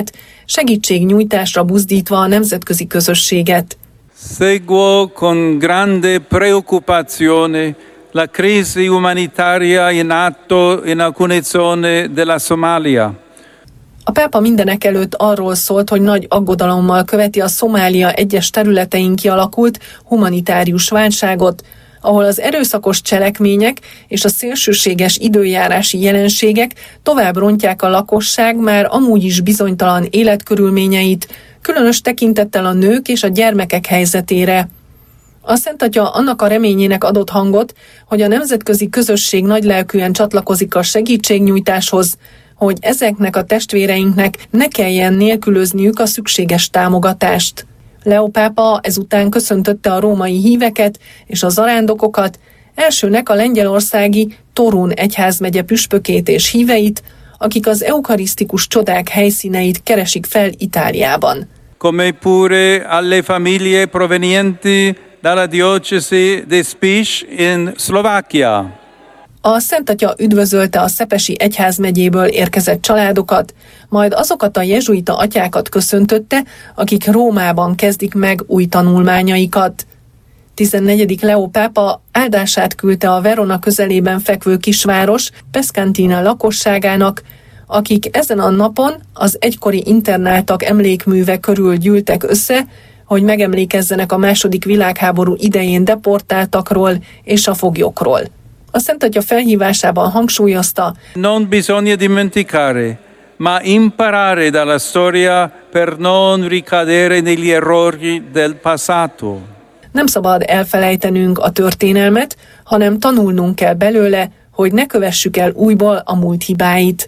segítségnyújtásra buzdítva a nemzetközi közösséget. Seguo con grande preoccupazione la crisi umanitaria in atto in alcune zone della Somalia. A pápa mindenek előtt arról szólt, hogy nagy aggodalommal követi a Szomália egyes területein kialakult humanitárius válságot, ahol az erőszakos cselekmények és a szélsőséges időjárási jelenségek tovább rontják a lakosság már amúgy is bizonytalan életkörülményeit, különös tekintettel a nők és a gyermekek helyzetére. A Szent Atya annak a reményének adott hangot, hogy a nemzetközi közösség nagylelkűen csatlakozik a segítségnyújtáshoz, hogy ezeknek a testvéreinknek ne kelljen nélkülözniük a szükséges támogatást. Leó pápa ezután köszöntötte a római híveket és a zarándokokat, elsőnek a lengyelországi Torun egyházmegye püspökét és híveit, akik az eukarisztikus csodák helyszíneit keresik fel Itáliában. Come pure alle famiglie provenienti dalla diocesi di Spiš in Szlovákia. A Szent Atya üdvözölte a Szepesi egyházmegyéből érkezett családokat, majd azokat a jezsuita atyákat köszöntötte, akik Rómában kezdik meg új tanulmányaikat. 14. Leó pápa áldását küldte a Verona közelében fekvő kisváros Pescantina lakosságának, akik ezen a napon az egykori internáltak emlékműve körül gyűltek össze, hogy megemlékezzenek a II. Világháború idején deportáltakról és a foglyokról. A Szent Atya felhívásában hangsúlyozta: Non bisogna dimenticare, ma imparare dalla storia per non ricadere negli errori del passato. Nem szabad elfelejtenünk a történelmet, hanem tanulnunk kell belőle, hogy ne kövessük el újból a múlt hibáit.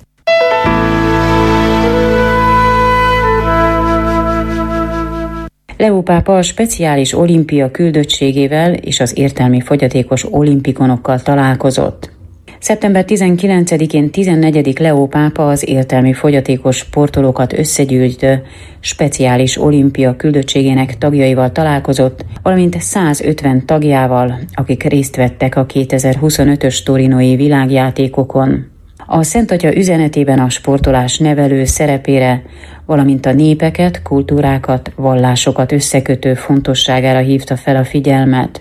Leó pápa a speciális olimpia küldöttségével és az értelmi fogyatékos olimpikonokkal találkozott. Szeptember 19-én 14. Leó pápa az értelmi fogyatékos sportolókat összegyűjtő speciális olimpia küldöttségének tagjaival találkozott, valamint 150 tagjával, akik részt vettek a 2025-ös torinói világjátékokon. A Szent Atya üzenetében a sportolás nevelő szerepére, valamint a népeket, kultúrákat, vallásokat összekötő fontosságára hívta fel a figyelmet.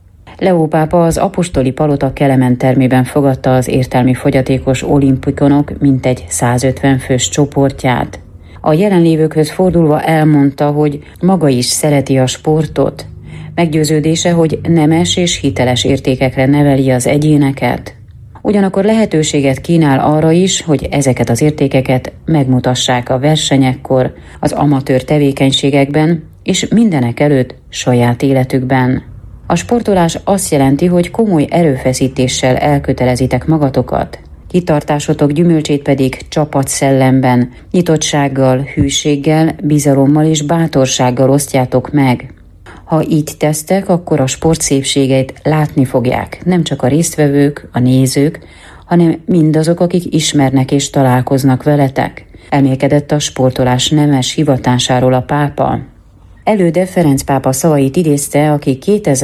Leó pápa az apostoli palota Kelemen termében fogadta az értelmi fogyatékos olimpikonok mintegy 150 fős csoportját. A jelenlévőkhöz fordulva elmondta, hogy maga is szereti a sportot. Meggyőződése, hogy nemes és hiteles értékekre neveli az egyéneket. Ugyanakkor lehetőséget kínál arra is, hogy ezeket az értékeket megmutassák a versenyekkor, az amatőr tevékenységekben és mindenek előtt saját életükben. A sportolás azt jelenti, hogy komoly erőfeszítéssel elkötelezitek magatokat. Kitartásotok gyümölcsét pedig csapatszellemben, nyitottsággal, hűséggel, bizalommal és bátorsággal osztjátok meg. Ha így tesztek, akkor a sport szépségeit látni fogják, nem csak a résztvevők, a nézők, hanem mindazok, akik ismernek és találkoznak veletek. Elmélkedett a sportolás nemes hivatásáról a pápa. Előde Ferenc pápa szavait idézte, aki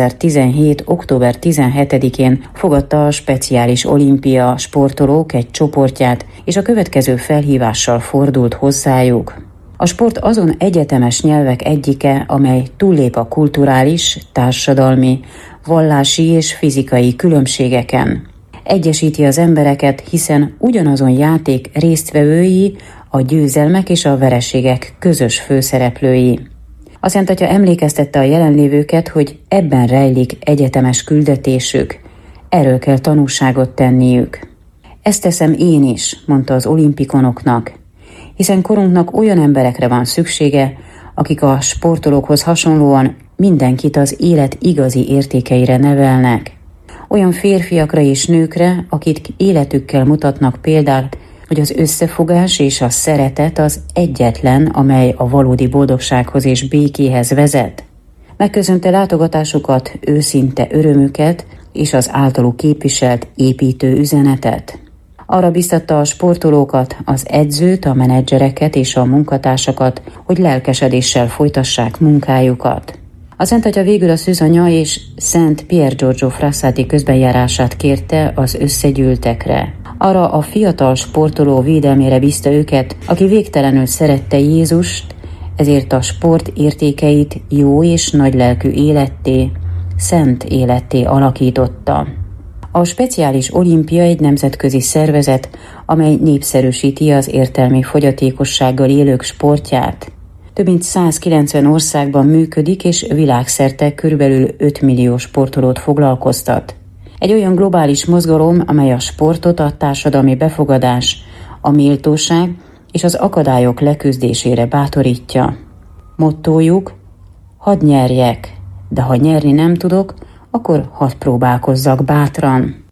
2017. október 17-én fogadta a speciális olimpia sportolók egy csoportját, és a következő felhívással fordult hozzájuk. A sport azon egyetemes nyelvek egyike, amely túllép a kulturális, társadalmi, vallási és fizikai különbségeken. Egyesíti az embereket, hiszen ugyanazon játék résztvevői, a győzelmek és a vereségek közös főszereplői. A Szent Atya emlékeztette a jelenlévőket, hogy ebben rejlik egyetemes küldetésük, erről kell tanúságot tenniük. Ezt teszem én is, mondta az olimpikonoknak, hiszen korunknak olyan emberekre van szüksége, akik a sportolókhoz hasonlóan mindenkit az élet igazi értékeire nevelnek. Olyan férfiakra és nőkre, akik életükkel mutatnak példát, hogy az összefogás és a szeretet az egyetlen, amely a valódi boldogsághoz és békéhez vezet. Megköszönte látogatásukat, őszinte örömüket és az általuk képviselt építő üzenetet. Arra biztatta a sportolókat, az edzőt, a menedzsereket és a munkatársakat, hogy lelkesedéssel folytassák munkájukat. A Szent Atya végül a szűzanya és Szent Pier Giorgio Frassati közbenjárását kérte az összegyűltekre. Arra a fiatal sportoló védelmére bízta őket, aki végtelenül szerette Jézust, ezért a sport értékeit jó és nagylelkű életté, szent életté alakította. A Speciális Olimpia egy nemzetközi szervezet, amely népszerűsíti az értelmi fogyatékossággal élők sportját. Több mint 190 országban működik, és világszerte körülbelül 5 millió sportolót foglalkoztat. Egy olyan globális mozgalom, amely a sportot a társadalmi befogadás, a méltóság és az akadályok leküzdésére bátorítja. Mottójuk: hadd nyerjek, de ha nyerni nem tudok, akkor hadd próbálkozzak bátran.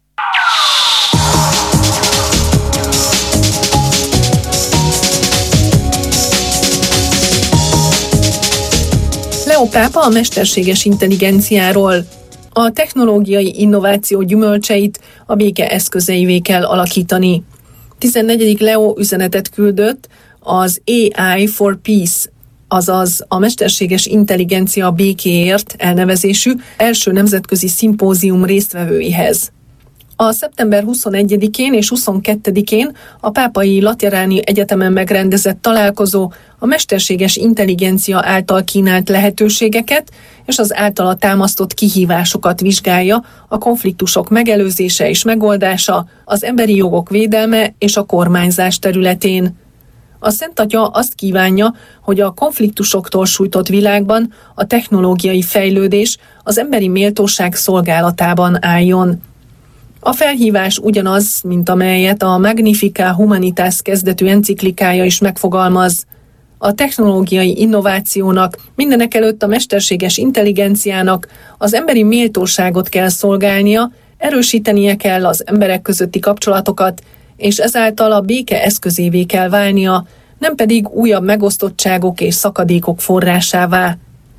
Leó pápa a mesterséges intelligenciáról. A technológiai innováció gyümölcseit a béke eszközeivé kell alakítani. 14. Leó üzenetet küldött az AI for Peace, azaz a mesterséges intelligencia békéért elnevezésű első nemzetközi szimpózium résztvevőihez. A szeptember 21-én és 22-én a Pápai Lateráni Egyetemen megrendezett találkozó a mesterséges intelligencia által kínált lehetőségeket és az általa támasztott kihívásokat vizsgálja, a konfliktusok megelőzése és megoldása, az emberi jogok védelme és a kormányzás területén. A Szent Atya azt kívánja, hogy a konfliktusoktól sújtott világban a technológiai fejlődés az emberi méltóság szolgálatában álljon. A felhívás ugyanaz, mint amelyet a Magnificat Humanitas kezdetű enciklikája is megfogalmaz. A technológiai innovációnak, mindenekelőtt a mesterséges intelligenciának az emberi méltóságot kell szolgálnia, erősítenie kell az emberek közötti kapcsolatokat, és ezáltal a béke eszközévé kell válnia, nem pedig újabb megosztottságok és szakadékok forrásává.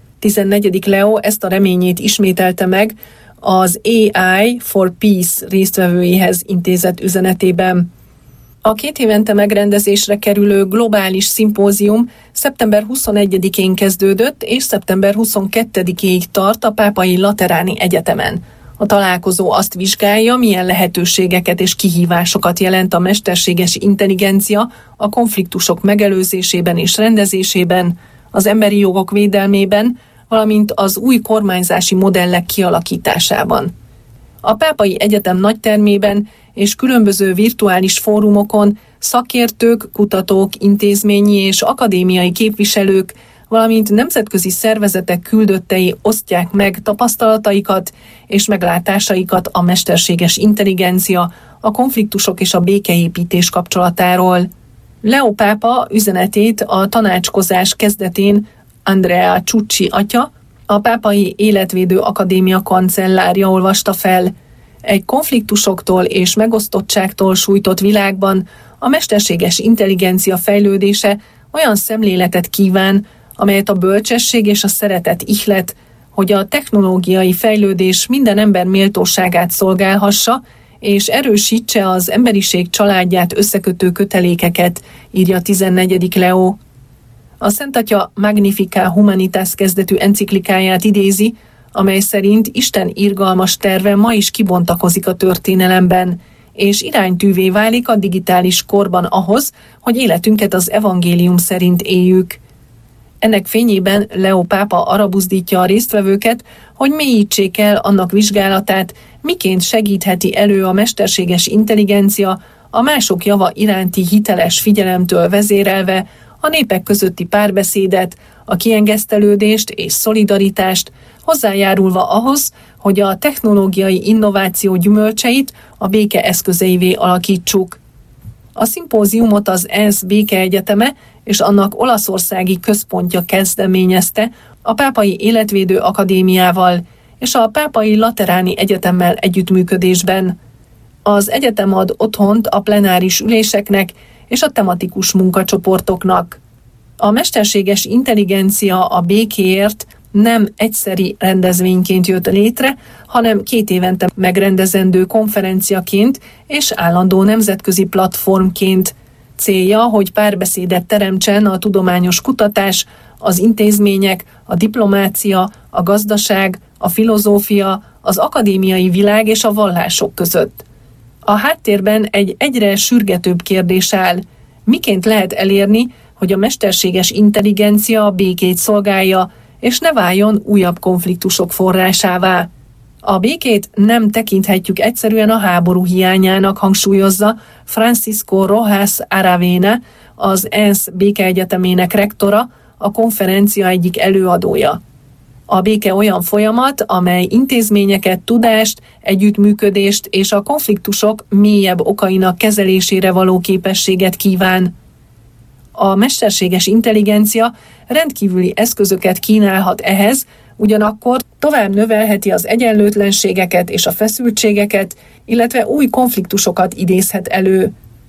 14. Leó ezt a reményét ismételte meg az AI for Peace résztvevőihez intézett üzenetében. A 2 évente megrendezésre kerülő globális szimpózium szeptember 21-én kezdődött, és szeptember 22-ig tart a Pápai Lateráni Egyetemen. A találkozó azt vizsgálja, milyen lehetőségeket és kihívásokat jelent a mesterséges intelligencia a konfliktusok megelőzésében és rendezésében, az emberi jogok védelmében, valamint az új kormányzási modellek kialakításában. A Pápai Egyetem nagytermében és különböző virtuális fórumokon szakértők, kutatók, intézményi és akadémiai képviselők, valamint nemzetközi szervezetek küldöttei osztják meg tapasztalataikat és meglátásaikat a mesterséges intelligencia, a konfliktusok és a békeépítés kapcsolatáról. Leó pápa üzenetét a tanácskozás kezdetén Andrea Ciucci atya, a Pápai Életvédő Akadémia kancellárja olvasta fel. Egy konfliktusoktól és megosztottságtól sújtott világban a mesterséges intelligencia fejlődése olyan szemléletet kíván, amelyet a bölcsesség és a szeretet ihlet, hogy a technológiai fejlődés minden ember méltóságát szolgálhassa, és erősítse az emberiség családját összekötő kötelékeket, írja 14. Leó. A Szent Atya Magnificat Humanitas kezdetű enciklikáját idézi, amely szerint Isten irgalmas terve ma is kibontakozik a történelemben, és iránytűvé válik a digitális korban ahhoz, hogy életünket az evangélium szerint éljük. Ennek fényében Leó pápa arra buzdítja a résztvevőket, hogy mélyítsék el annak vizsgálatát, miként segítheti elő a mesterséges intelligencia a mások java iránti hiteles figyelemtől vezérelve a népek közötti párbeszédet, a kiengesztelődést és szolidaritást, hozzájárulva ahhoz, hogy a technológiai innováció gyümölcseit a béke eszközeivé alakítsuk. A szimpóziumot az ENSZ Békeegyeteme és annak olaszországi központja kezdeményezte a Pápai Életvédő Akadémiával és a Pápai Lateráni Egyetemmel együttműködésben. Az egyetem ad otthont a plenáris üléseknek és a tematikus munkacsoportoknak. A mesterséges intelligencia a békéért nem egyszeri rendezvényként jött létre, hanem 2 évente megrendezendő konferenciaként és állandó nemzetközi platformként. Célja, hogy párbeszédet teremtsen a tudományos kutatás, az intézmények, a diplomácia, a gazdaság, a filozófia, az akadémiai világ és a vallások között. A háttérben egy egyre sürgetőbb kérdés áll. Miként lehet elérni, hogy a mesterséges intelligencia a békét szolgálja, és ne váljon újabb konfliktusok forrásává? A békét nem tekinthetjük egyszerűen a háború hiányának, hangsúlyozza Francisco Rojas Aravena, az ENSZ békeegyetemének rektora, a konferencia egyik előadója. A béke olyan folyamat, amely intézményeket, tudást, együttműködést és a konfliktusok mélyebb okainak kezelésére való képességet kíván. A mesterséges intelligencia rendkívüli eszközöket kínálhat ehhez, ugyanakkor tovább növelheti az egyenlőtlenségeket és a feszültségeket, illetve új konfliktusokat idézhet elő.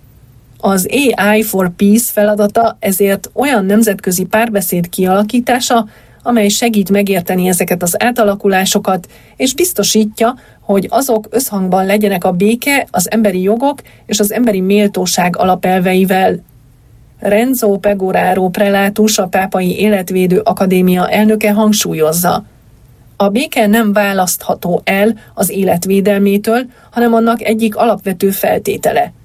Az AI for Peace feladata ezért olyan nemzetközi párbeszéd kialakítása, amely segít megérteni ezeket az átalakulásokat, és biztosítja, hogy azok összhangban legyenek a béke, az emberi jogok és az emberi méltóság alapelveivel. Renzo Pegoraro prelátus, a Pápai Életvédő Akadémia elnöke hangsúlyozza: a béke nem választható el az életvédelmétől, hanem annak egyik alapvető feltétele.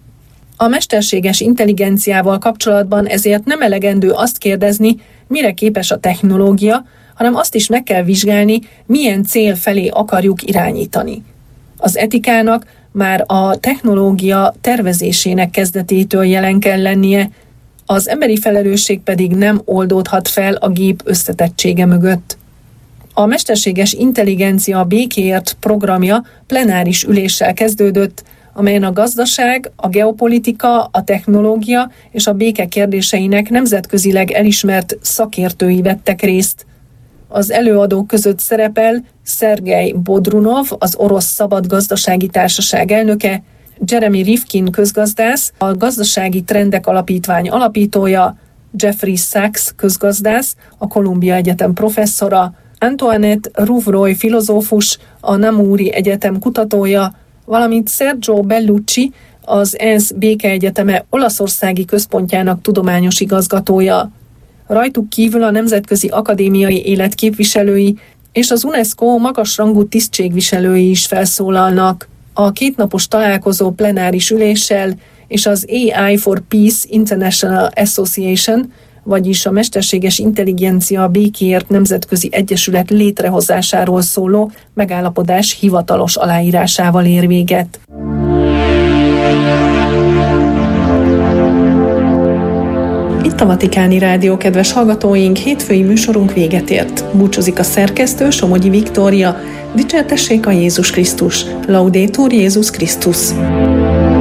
A mesterséges intelligenciával kapcsolatban ezért nem elegendő azt kérdezni, mire képes a technológia, hanem azt is meg kell vizsgálni, milyen cél felé akarjuk irányítani. Az etikának már a technológia tervezésének kezdetétől jelen kell lennie, az emberi felelősség pedig nem oldódhat fel a gép összetettsége mögött. A mesterséges intelligencia békéért programja plenáris üléssel kezdődött, amelyen a gazdaság, a geopolitika, a technológia és a béke kérdéseinek nemzetközileg elismert szakértői vettek részt. Az előadók között szerepel Szergej Bodrunov, az Orosz Szabad Gazdasági Társaság elnöke, Jeremy Rifkin közgazdász, a Gazdasági Trendek Alapítvány alapítója, Jeffrey Sachs közgazdász, a Columbia Egyetem professzora, Antoinette Rouvroy filozófus, a Namuri Egyetem kutatója, valamint Sergio Bellucci, az ENSZ Békeegyeteme Olaszországi Központjának tudományos igazgatója. Rajtuk kívül a nemzetközi akadémiai élet képviselői és az UNESCO magasrangú tisztségviselői is felszólalnak. A kétnapos találkozó plenáris üléssel és az AI for Peace International Association, vagyis a mesterséges intelligencia békéért nemzetközi egyesület létrehozásáról szóló megállapodás hivatalos aláírásával ér véget. Itt a Vatikáni Rádió, kedves hallgatóink, hétfői műsorunk véget ért. Búcsúzik a szerkesztő, Somogyi Viktória. Dicsértessék a Jézus Krisztus! Laudetur Jézus Krisztus!